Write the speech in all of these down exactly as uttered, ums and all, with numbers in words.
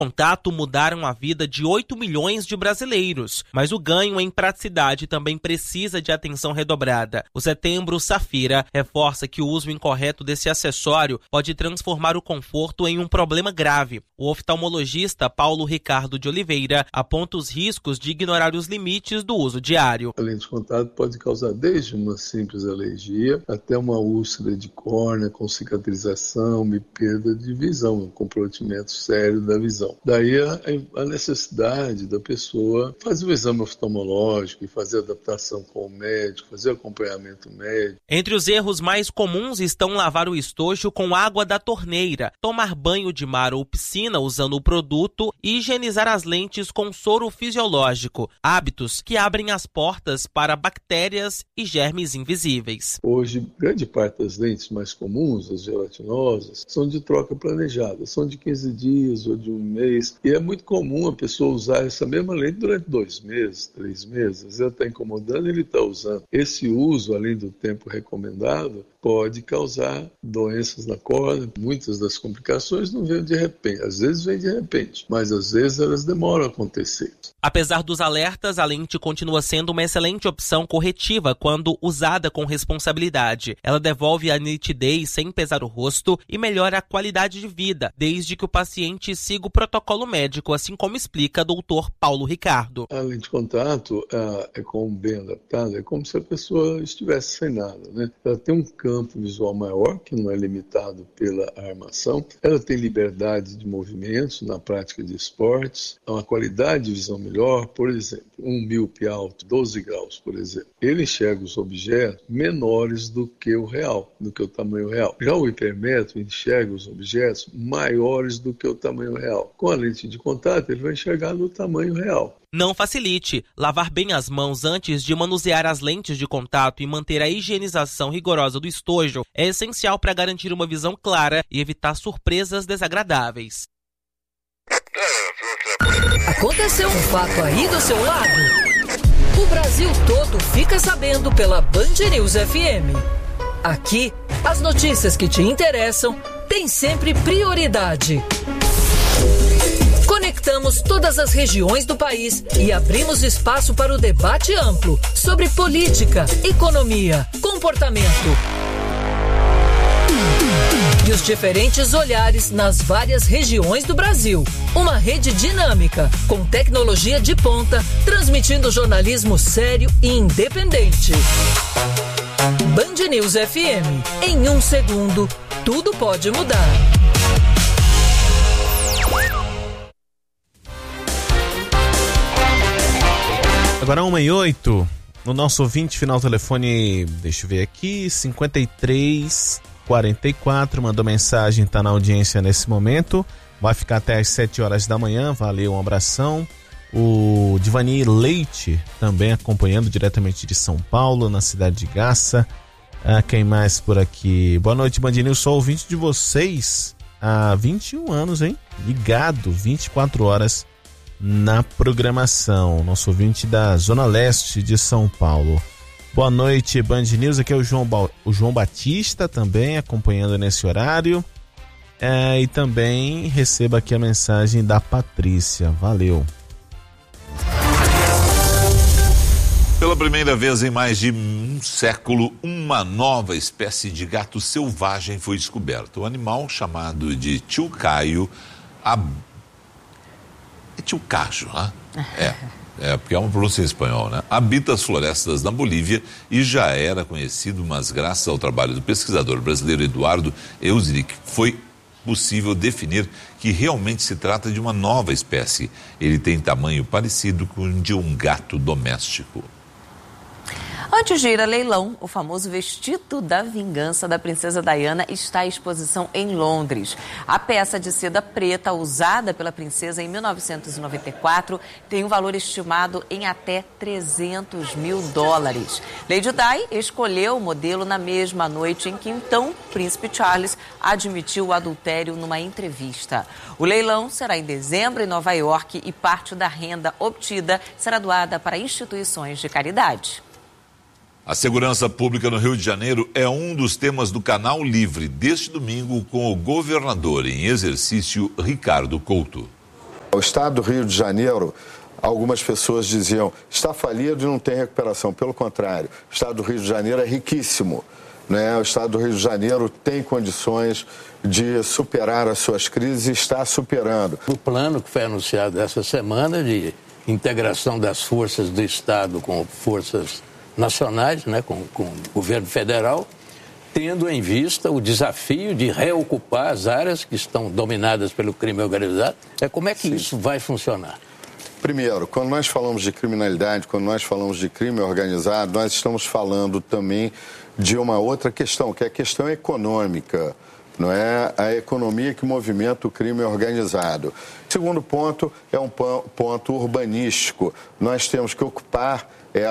Contato mudaram a vida de oito milhões de brasileiros, mas o ganho em praticidade também precisa de atenção redobrada. O Setembro Safira reforça que o uso incorreto desse acessório pode transformar o conforto em um problema grave. O oftalmologista Paulo Ricardo de Oliveira aponta os riscos de ignorar os limites do uso diário. A lente de contato pode causar desde uma simples alergia até uma úlcera de córnea com cicatrização e perda de visão, um comprometimento sério da visão. Daí a, a necessidade da pessoa fazer o exame oftalmológico e fazer adaptação com o médico, fazer acompanhamento médico. Entre os erros mais comuns estão lavar o estojo com água da torneira, tomar banho de mar ou piscina usando o produto e higienizar as lentes com soro fisiológico, hábitos que abrem as portas para bactérias e germes invisíveis. Hoje, grande parte das lentes mais comuns, as gelatinosas, são de troca planejada, são de quinze dias ou de um mês, e é muito comum a pessoa usar essa mesma lente durante dois meses, três meses, ela está incomodando, ele está usando. Esse uso, além do tempo recomendado, pode causar doenças na córnea. Muitas das complicações não vêm de repente, às vezes vêm de repente, mas às vezes elas demoram a acontecer. Apesar dos alertas, a lente continua sendo uma excelente opção corretiva quando usada com responsabilidade. Ela devolve a nitidez sem pesar o rosto e melhora a qualidade de vida, desde que o paciente siga o protocolo médico, assim como explica o doutor Paulo Ricardo. A lente de contato é, é como bem adaptada, é como se a pessoa estivesse sem nada, né? Ela tem um campo visual maior, que não é limitado pela armação. Ela tem liberdade de movimentos na prática de esportes, uma qualidade de visão melhor, por exemplo, um míope alto, doze graus, por exemplo. Ele enxerga os objetos menores do que o real, do que o tamanho real. Já o hipermétrope enxerga os objetos maiores do que o tamanho real. Com a lente de contato, ele vai enxergar no tamanho real. Não facilite. Lavar bem as mãos antes de manusear as lentes de contato e manter a higienização rigorosa do estojo é essencial para garantir uma visão clara e evitar surpresas desagradáveis. Aconteceu um fato aí do seu lado? O Brasil todo fica sabendo pela Band News F M. Aqui, as notícias que te interessam têm sempre prioridade. Conectamos todas as regiões do país e abrimos espaço para o debate amplo sobre política, economia, comportamento e os diferentes olhares nas várias regiões do Brasil. Uma rede dinâmica, com tecnologia de ponta, transmitindo jornalismo sério e independente. Band News F M. Em um segundo, tudo pode mudar. Agora uma e oito, no nosso ouvinte final telefone, deixa eu ver aqui, cinquenta e três quarenta e quatro, mandou mensagem, tá na audiência nesse momento, vai ficar até às sete horas da manhã, valeu, um abração. O Divani Leite também acompanhando diretamente de São Paulo, na cidade de Garça. Ah, quem mais por aqui? Boa noite, Band News, sou ouvinte de vocês há vinte e um anos, hein? Ligado, vinte e quatro horas na programação. Nosso ouvinte da Zona Leste de São Paulo. Boa noite, Band News. Aqui é o João, ba... o João Batista também acompanhando nesse horário. É, e também receba aqui a mensagem da Patrícia. Valeu. Pela primeira vez em mais de um século, uma nova espécie de gato selvagem foi descoberta. O animal, chamado de tchucaio, ab... é tchucajo, né? É. É, porque é uma pronúncia em espanhol, né? Habita as florestas da Bolívia e já era conhecido, mas graças ao trabalho do pesquisador brasileiro Eduardo Eusrich, foi possível definir que realmente se trata de uma nova espécie. Ele tem tamanho parecido com o de um gato doméstico. Antes de ir a leilão, o famoso vestido da vingança da princesa Diana está em exposição em Londres. A peça de seda preta usada pela princesa em mil novecentos e noventa e quatro tem um valor estimado em até trezentos mil dólares. Lady Di escolheu o modelo na mesma noite em que então o príncipe Charles admitiu o adultério numa entrevista. O leilão será em dezembro em Nova York e parte da renda obtida será doada para instituições de caridade. A segurança pública no Rio de Janeiro é um dos temas do Canal Livre deste domingo com o governador em exercício, Ricardo Couto. O estado do Rio de Janeiro, algumas pessoas diziam, está falido e não tem recuperação. Pelo contrário, o estado do Rio de Janeiro é riquíssimo. Né? O estado do Rio de Janeiro tem condições de superar as suas crises e está superando. O plano que foi anunciado essa semana de integração das forças do estado com forças nacionais, né? com, com o governo federal, tendo em vista o desafio de reocupar as áreas que estão dominadas pelo crime organizado. É como é que Sim. isso vai funcionar? Primeiro, quando nós falamos de criminalidade, quando nós falamos de crime organizado, nós estamos falando também de uma outra questão, que é a questão econômica, não é a economia que movimenta o crime organizado. Segundo ponto é um ponto urbanístico. Nós temos que ocupar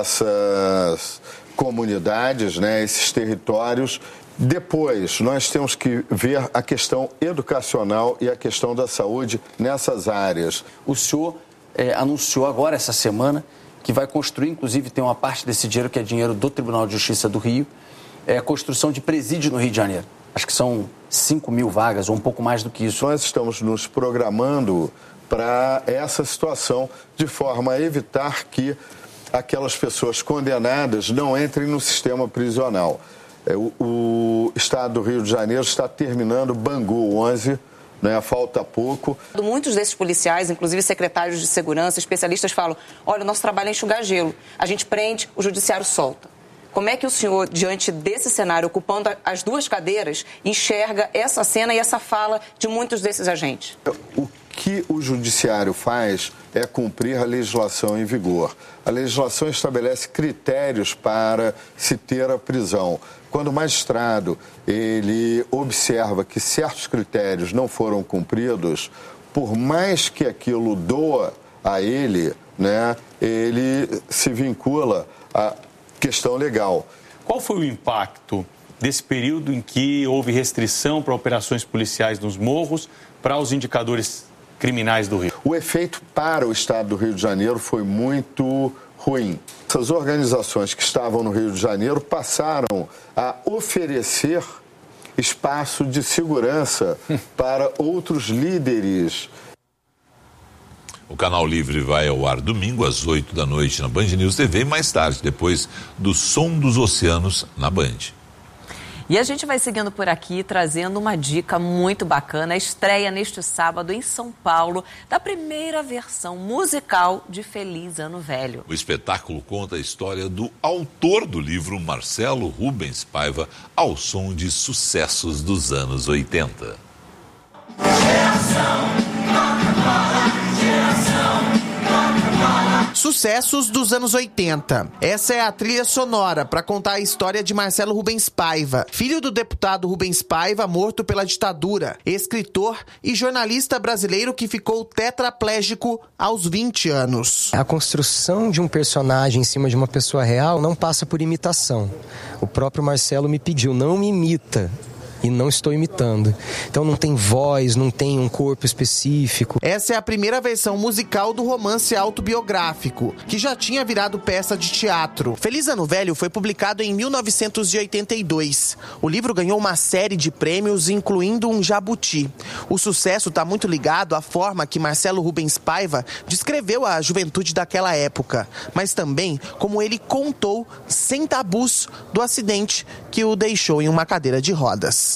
essas comunidades, né, esses territórios. Depois, nós temos que ver a questão educacional e a questão da saúde nessas áreas. O senhor é, anunciou agora, essa semana, que vai construir, inclusive tem uma parte desse dinheiro que é dinheiro do Tribunal de Justiça do Rio, é a construção de presídio no Rio de Janeiro. Acho que são cinco mil vagas, ou um pouco mais do que isso. Nós estamos nos programando para essa situação, de forma a evitar que aquelas pessoas condenadas não entrem no sistema prisional. O, o estado do Rio de Janeiro está terminando Bangu onze, né, falta pouco. Muitos desses policiais, inclusive secretários de segurança, especialistas falam, olha, o nosso trabalho é enxugar gelo, a gente prende, o judiciário solta. Como é que o senhor, diante desse cenário, ocupando as duas cadeiras, enxerga essa cena e essa fala de muitos desses agentes? O que o judiciário faz é cumprir a legislação em vigor. A legislação estabelece critérios para se ter a prisão. Quando o magistrado ele observa que certos critérios não foram cumpridos, por mais que aquilo doa a ele, né, ele se vincula a questão legal. Qual foi o impacto desse período em que houve restrição para operações policiais nos morros, para os indicadores criminais do Rio? O efeito para o estado do Rio de Janeiro foi muito ruim. Essas organizações que estavam no Rio de Janeiro passaram a oferecer espaço de segurança para outros líderes. O Canal Livre vai ao ar domingo às oito da noite na Band News T V e mais tarde, depois do Som dos Oceanos na Band. E a gente vai seguindo por aqui, trazendo uma dica muito bacana. A estreia neste sábado em São Paulo da primeira versão musical de Feliz Ano Velho. O espetáculo conta a história do autor do livro, Marcelo Rubens Paiva, ao som de sucessos dos anos oitenta. Geração Coca-Cola, geração Coca-Cola. Sucessos dos anos oitenta. Essa é a trilha sonora para contar a história de Marcelo Rubens Paiva, filho do deputado Rubens Paiva, morto pela ditadura, escritor e jornalista brasileiro que ficou tetraplégico aos vinte anos. A construção de um personagem em cima de uma pessoa real não passa por imitação. O próprio Marcelo me pediu, não me imita. E não estou imitando. Então não tem voz, não tem um corpo específico. Essa é a primeira versão musical do romance autobiográfico, que já tinha virado peça de teatro. Feliz Ano Velho foi publicado em mil novecentos e oitenta e dois. O livro ganhou uma série de prêmios, incluindo um jabuti. O sucesso está muito ligado à forma que Marcelo Rubens Paiva descreveu a juventude daquela época, mas também como ele contou, sem tabus, do acidente que o deixou em uma cadeira de rodas.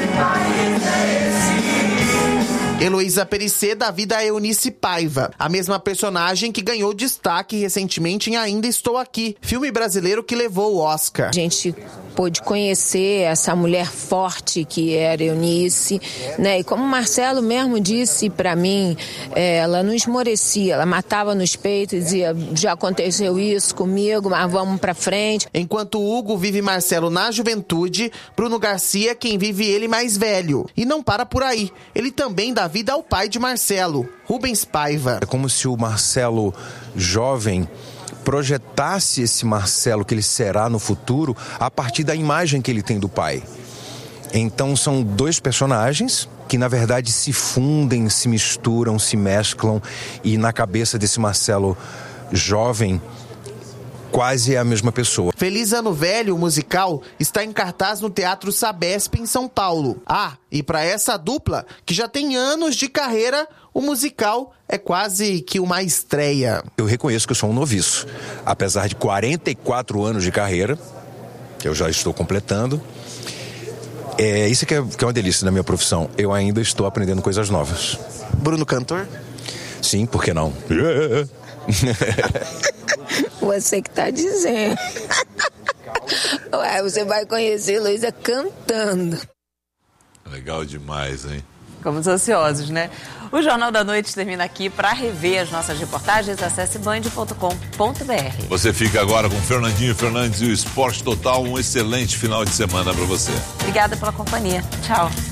Heloísa Perissé dá vida a Eunice Paiva, a mesma personagem que ganhou destaque recentemente em Ainda Estou Aqui, filme brasileiro que levou o Oscar. A gente pôde conhecer essa mulher forte que era Eunice, né? E como o Marcelo mesmo disse para mim, ela não esmorecia, ela matava nos peitos e dizia, já aconteceu isso comigo, mas vamos pra frente. Enquanto Hugo vive Marcelo na juventude, Bruno Garcia quem vive ele mais velho. E não para por aí, ele também dá vida ao pai de Marcelo, Rubens Paiva. É como se o Marcelo jovem projetasse esse Marcelo que ele será no futuro a partir da imagem que ele tem do pai. Então são dois personagens que na verdade se fundem, se misturam, se mesclam e na cabeça desse Marcelo jovem quase é a mesma pessoa. Feliz Ano Velho, o musical, está em cartaz no Teatro Sabesp, em São Paulo. Ah, e para essa dupla, que já tem anos de carreira, o musical é quase que uma estreia. Eu reconheço que eu sou um noviço. Apesar de quarenta e quatro anos de carreira, que eu já estou completando, é isso que é, que é uma delícia da minha profissão. Eu ainda estou aprendendo coisas novas. Bruno Cantor? Sim, por que não? Você que tá dizendo. Ué, você vai conhecer Luísa cantando. Legal demais, hein? Ficamos ansiosos, né? O Jornal da Noite termina aqui. Para rever as nossas reportagens, acesse band ponto com ponto b r. Você fica agora com Fernandinho Fernandes e o Esporte Total. Um excelente final de semana para você. Obrigada pela companhia. Tchau.